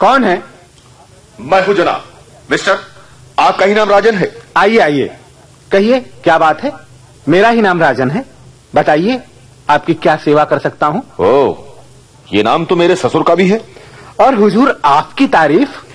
कौन है? मैं हूं जनाब। मिस्टर, आपका ही नाम राजन है? आइए आइए, कहिए क्या बात है। मेरा ही नाम राजन है, बताइए आपकी क्या सेवा कर सकता हूं। ओह, ये नाम तो मेरे ससुर का भी है। और हुजूर आपकी तारीफ।